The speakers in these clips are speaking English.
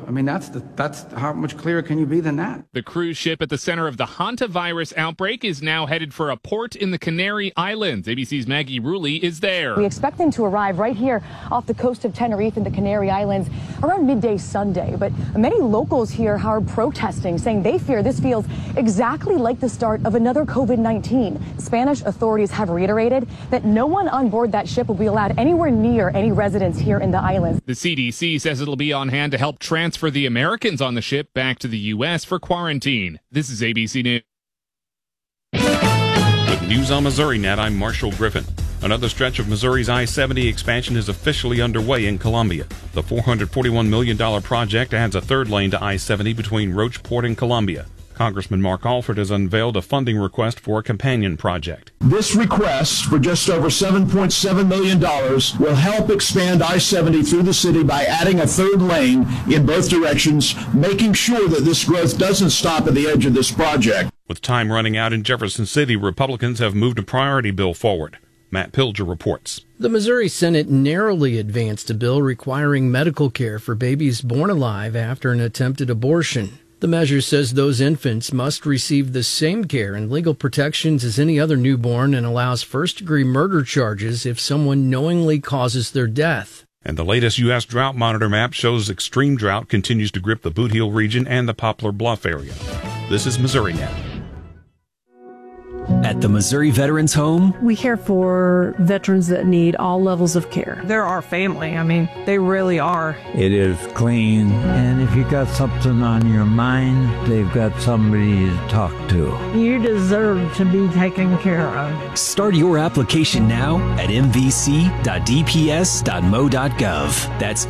I mean, that's how much clearer can you be than that? The cruise ship at the center of the hantavirus outbreak is now headed for a port in the Canary Islands. ABC's Maggie Rulli is there. We expect them to arrive right here off the coast of Tenerife in the Canary Islands around midday Sunday. But many locals here are protesting, saying they fear this feels exactly like the start of another COVID-19. Spanish authorities have reiterated that no one on board that ship will be allowed anywhere near any residents here in the islands. The CDC says it'll be on hand to help transfer the Americans on the ship back to the U.S. for quarantine. This is ABC News. With news on MissouriNet, I'm Marshall Griffin. Another stretch of Missouri's I-70 expansion is officially underway in Columbia. The $441 million project adds a third lane to I-70 between Rocheport and Columbia. Congressman Mark Alford has unveiled a funding request for a companion project. This request for just over $7.7 million will help expand I-70 through the city by adding a third lane in both directions, making sure that this growth doesn't stop at the edge of this project. With time running out in Jefferson City, Republicans have moved a priority bill forward. Matt Pilger reports. The Missouri Senate narrowly advanced a bill requiring medical care for babies born alive after an attempted abortion. The measure says those infants must receive the same care and legal protections as any other newborn and allows first-degree murder charges if someone knowingly causes their death. And the latest U.S. Drought Monitor map shows extreme drought continues to grip the Boot Heel region and the Poplar Bluff area. This is MissouriNet. At the Missouri Veterans Home, we care for veterans that need all levels of care. They're our family. I mean, they really are. It is clean, and if you got something on your mind, they've got somebody to talk to. You deserve to be taken care of. Start your application now at mvc.dps.mo.gov. That's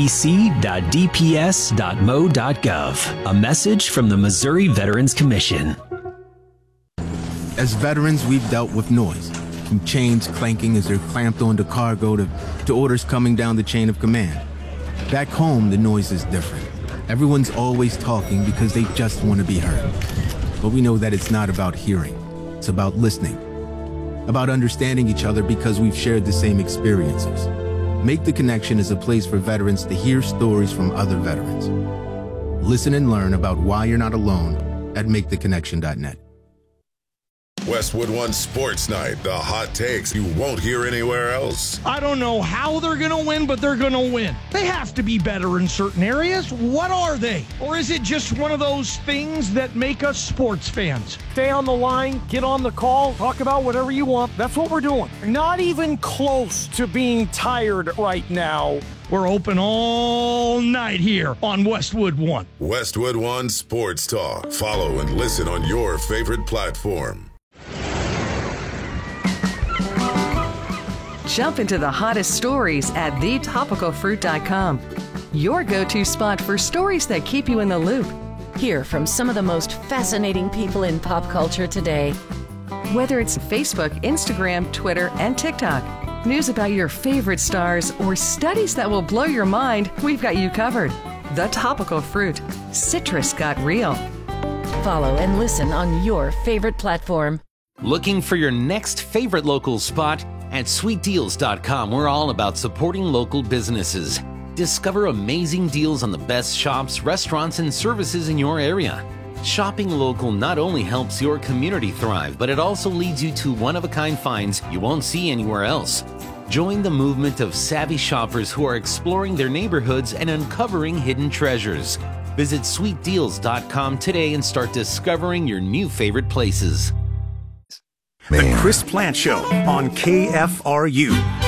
mvc.dps.mo.gov. A message from the Missouri Veterans Commission. As veterans, we've dealt with noise, from chains clanking as they're clamped onto cargo to orders coming down the chain of command. Back home, the noise is different. Everyone's always talking because they just want to be heard. But we know that it's not about hearing. It's about listening, about understanding each other because we've shared the same experiences. Make the Connection is a place for veterans to hear stories from other veterans. Listen and learn about why you're not alone at maketheconnection.net. Westwood One Sports Night, the hot takes you won't hear anywhere else. I don't know how they're going to win, but they're going to win. They have to be better in certain areas. What are they? Or is it just one of those things that make us sports fans? Stay on the line, get on the call, talk about whatever you want. That's what we're doing. Not even close to being tired right now. We're open all night here on Westwood One. Westwood One Sports Talk. Follow and listen on your favorite platform. Jump into the hottest stories at thetopicalfruit.com. Your go-to spot for stories that keep you in the loop. Hear from some of the most fascinating people in pop culture today. Whether it's Facebook, Instagram, Twitter, and TikTok, news about your favorite stars, or studies that will blow your mind, we've got you covered. The Topical Fruit. Citrus got real. Follow and listen on your favorite platform. Looking for your next favorite local spot? At sweetdeals.com, we're all about supporting local businesses. Discover amazing deals on the best shops, restaurants, and services in your area. Shopping local not only helps your community thrive, but it also leads you to one-of-a-kind finds you won't see anywhere else. Join the movement of savvy shoppers who are exploring their neighborhoods and uncovering hidden treasures. Visit sweetdeals.com today and start discovering your new favorite places. The Chris Plant Show on KFRU.